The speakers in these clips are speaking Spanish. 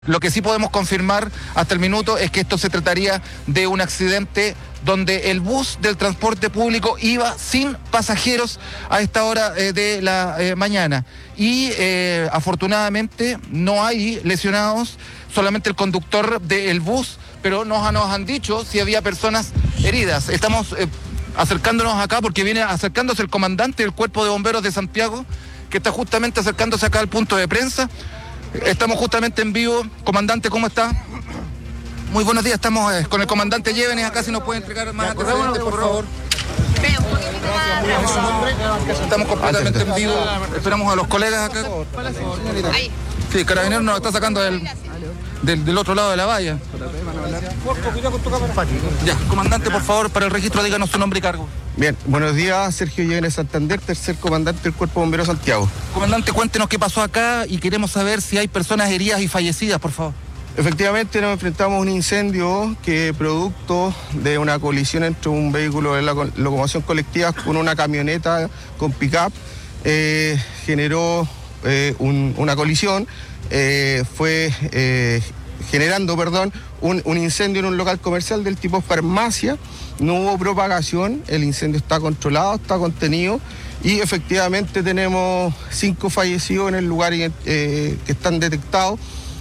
Lo que sí podemos confirmar hasta el minuto es que esto se trataría de un accidente donde el bus del transporte público iba sin pasajeros a esta hora de la mañana. Y afortunadamente no hay lesionados, solamente el conductor del bus, pero nos han dicho si había personas heridas. Estamos acercándonos acá porque viene acercándose el comandante del Cuerpo de Bomberos de Santiago, que está justamente acercándose acá al punto de prensa. Estamos justamente en vivo. Comandante, ¿cómo está? Muy buenos días, estamos con el comandante Llévenes acá, si nos puede entregar más antecedentes, por favor. Estamos completamente en vivo, esperamos a los colegas acá. Sí, Carabineros nos está sacando del otro lado de la valla. Ya, comandante, por favor, para el registro díganos su nombre y cargo. Bien, buenos días, Sergio Llévenes Santander, tercer comandante del Cuerpo de Bomberos Santiago. Comandante, cuéntenos qué pasó acá y queremos saber si hay personas heridas y fallecidas, por favor. Efectivamente nos enfrentamos a un incendio que producto de una colisión entre un vehículo de la locomoción colectiva con una camioneta con pick-up generó una colisión, generando un incendio en un local comercial del tipo farmacia. No hubo propagación, el incendio está controlado, está contenido y efectivamente tenemos 5 fallecidos en el lugar que están detectados.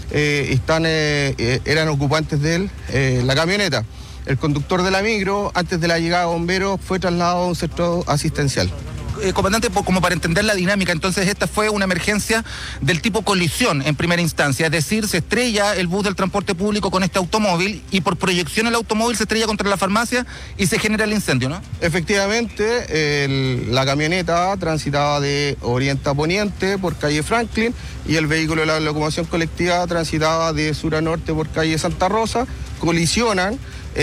Eran ocupantes de la camioneta. El conductor de la micro, antes de la llegada de bomberos, fue trasladado a un centro asistencial. Comandante, como para entender la dinámica, entonces esta fue una emergencia del tipo colisión en primera instancia, es decir, se estrella el bus del transporte público con este automóvil y por proyección el automóvil se estrella contra la farmacia y se genera el incendio, ¿no? Efectivamente, la camioneta transitaba de oriente a poniente por calle Franklin y el vehículo de la locomoción colectiva transitaba de sur a norte por calle Santa Rosa, colisionan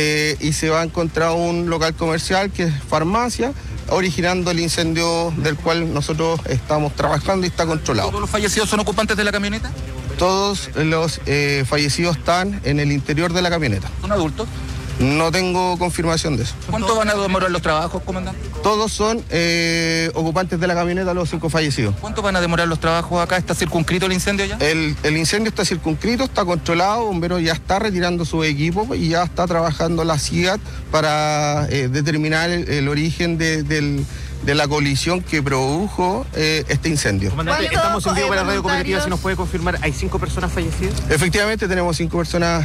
y se va a encontrar un local comercial que es farmacia, originando el incendio del cual nosotros estamos trabajando y está controlado. ¿Todos los fallecidos son ocupantes de la camioneta? Todos los fallecidos están en el interior de la camioneta. ¿Son adultos? No tengo confirmación de eso. ¿Cuánto van a demorar los trabajos, comandante? Todos son ocupantes de la camioneta, los 5 fallecidos. ¿Cuánto van a demorar los trabajos acá? ¿Está circunscrito el incendio ya? El incendio está circunscrito, está controlado, Bomberos ya está retirando su equipo y ya está trabajando la CIAT para determinar el origen de la colisión que produjo este incendio. Comandante, estamos en vivo para la radio cooperativa, si nos puede confirmar, ¿hay 5 personas fallecidas? Efectivamente tenemos 5 personas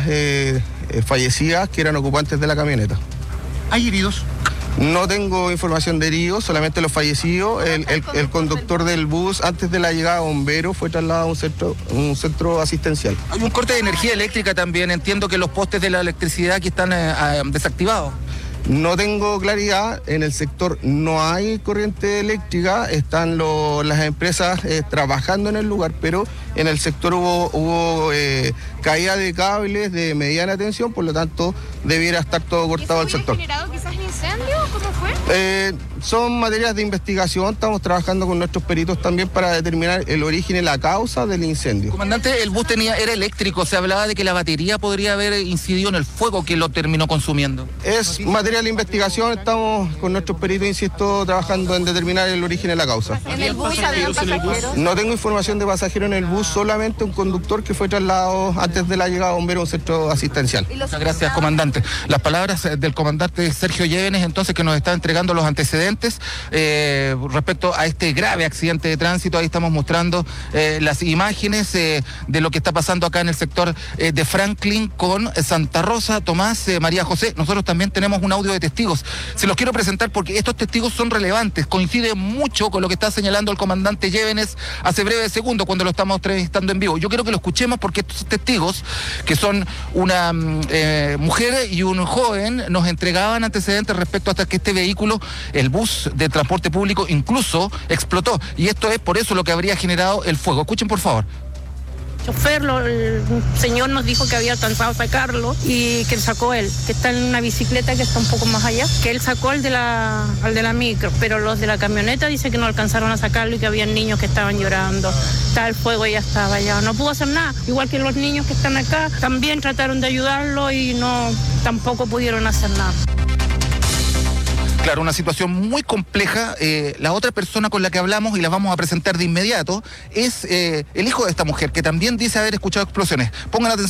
fallecidas que eran ocupantes de la camioneta. ¿Hay heridos? No tengo información de heridos, solamente los fallecidos. El conductor del bus, antes de la llegada de bomberos, fue trasladado a un centro asistencial. Hay un corte de energía eléctrica también, entiendo que los postes de la electricidad aquí están desactivados. No tengo claridad, en el sector no hay corriente eléctrica, están las empresas trabajando en el lugar, pero en el sector hubo caída de cables de mediana tensión, por lo tanto debiera estar todo cortado el sector. ¿Generado quizás incendio? ¿Cómo fue? Son materias de investigación, estamos trabajando con nuestros peritos también para determinar el origen y la causa del incendio. Comandante, el bus era eléctrico, se hablaba de que la batería podría haber incidido en el fuego que lo terminó consumiendo. Es material de investigación, estamos con nuestros peritos, insisto, trabajando en determinar el origen y la causa. ¿En el bus había pasajeros? No tengo información de pasajeros en el bus, solamente un conductor que fue trasladado antes de la llegada de bomberos a un centro asistencial. Muchas gracias, comandante. Las palabras del comandante Sergio Llévenes, entonces, que nos está entregando los antecedentes respecto a este grave accidente de tránsito. Ahí estamos mostrando las imágenes de lo que está pasando acá en el sector de Franklin con Santa Rosa. Tomás, María José, nosotros también tenemos un audio de testigos. Se los quiero presentar porque estos testigos son relevantes, coincide mucho con lo que está señalando el comandante Llévenes hace breves segundos cuando lo estamos entrevistando en vivo. Yo quiero que lo escuchemos porque estos testigos, que son una mujer y un joven, nos entregaban antecedentes respecto hasta que este vehículo, el bus de transporte público, incluso explotó, y esto es por eso lo que habría generado el fuego. Escuchen, por favor. Chofer, el señor nos dijo que había alcanzado a sacarlo y que sacó él, que está en una bicicleta que está un poco más allá, que él sacó al de la micro, pero los de la camioneta dice que no alcanzaron a sacarlo y que había niños que estaban llorando. Está el fuego y ya estaba allá, no pudo hacer nada, igual que los niños que están acá, también trataron de ayudarlo y tampoco pudieron hacer nada. Claro, una situación muy compleja. La otra persona con la que hablamos, y la vamos a presentar de inmediato, es el hijo de esta mujer, que también dice haber escuchado explosiones. Pongan atención.